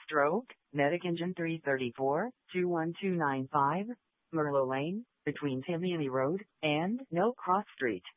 Stroke, Medic Engine 334, 21295, Merlo Lane, between Timiani Road and No Cross Street.